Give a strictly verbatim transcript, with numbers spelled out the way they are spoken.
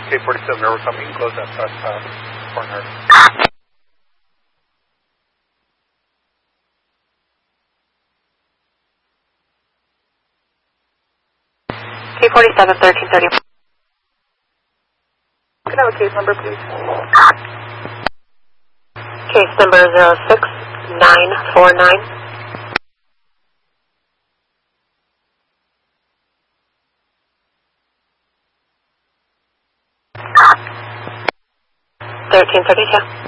K forty-seven, River coming in close outside uh, corner. K forty-seven, thirteen thirty. Can I have a case number, please? Case number zero six nine four nine. thirteen thirty-two.